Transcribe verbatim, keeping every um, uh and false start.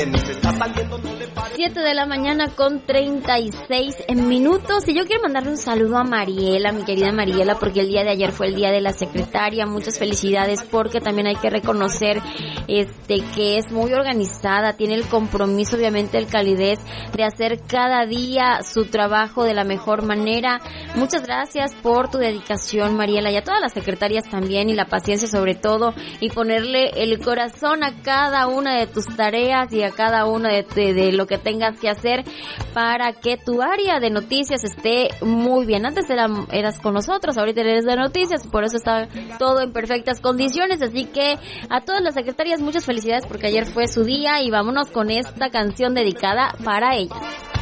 siete de la mañana con treinta y seis minutos y yo quiero mandarle un saludo a Mariela, mi querida Mariela, porque el día de ayer fue el día de la secretaria. Muchas felicidades, porque también hay que reconocer este que es muy organizada, tiene el compromiso, obviamente el calidez de hacer cada día su trabajo de la mejor manera. Muchas gracias por tu dedicación, Mariela, y a todas las secretarias también, y la paciencia sobre todo, y ponerle el corazón a cada una de tus tareas y a cada una de, de, de lo que tengas que hacer para que tu área de noticias esté muy bien. Antes era, eras con nosotros, ahorita eres de noticias, por eso está todo en perfectas condiciones. Así que a todas las secretarias muchas felicidades, porque ayer fue su día, y vámonos con esta canción dedicada para ellas.